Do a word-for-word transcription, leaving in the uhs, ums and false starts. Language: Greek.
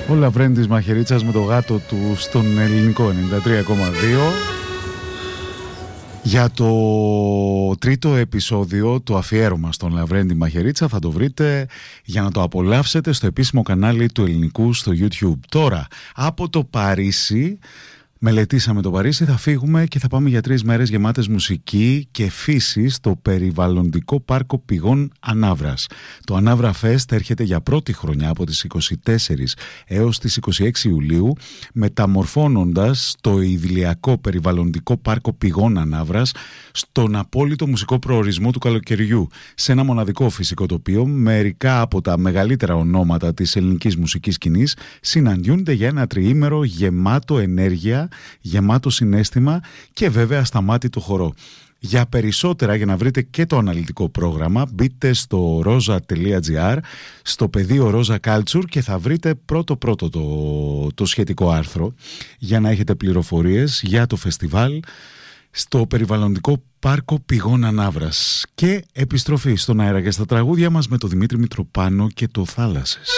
Ο Λαβρέντης Μαχαιρίτσας με το γάτο του στον ελληνικό ενενήντα τρία κόμμα δύο. Για το τρίτο επεισόδιο, το αφιέρωμα στον Λαβρέντη Μαχαιρίτσα, θα το βρείτε για να το απολαύσετε στο επίσημο κανάλι του Ελληνικού στο YouTube. Τώρα, από το Παρίσι, μελετήσαμε το Παρίσι, θα φύγουμε και θα πάμε για τρεις μέρες γεμάτες μουσική και φύση στο περιβαλλοντικό πάρκο πηγών Ανάβρας. Το Ανάβρα Fest έρχεται για πρώτη χρονιά από τις είκοσι τέσσερις έως τις είκοσι έξι Ιουλίου, μεταμορφώνοντας το ιδηλιακό περιβαλλοντικό πάρκο πηγών Ανάβρας στον απόλυτο μουσικό προορισμό του καλοκαιριού, σε ένα μοναδικό φυσικό τοπίο. Μερικά από τα μεγαλύτερα ονόματα της ελληνικής μουσικής σκηνής συναντιούνται για ένα τριήμερο γεμάτο ενέργεια, γεμάτο συναίσθημα και βέβαια ασταμάτητο χορό. Για περισσότερα, για να βρείτε και το αναλυτικό πρόγραμμα, μπείτε στο rosa τελεία gr, στο πεδίο Rosa Culture, και θα βρείτε πρώτο πρώτο το, το σχετικό άρθρο για να έχετε πληροφορίες για το φεστιβάλ στο περιβαλλοντικό πάρκο πηγών Ανάβρας. Και επιστροφή στον αέρα και στα τραγούδια μας με το Δημήτρη Μητροπάνο και το Θάλασσες.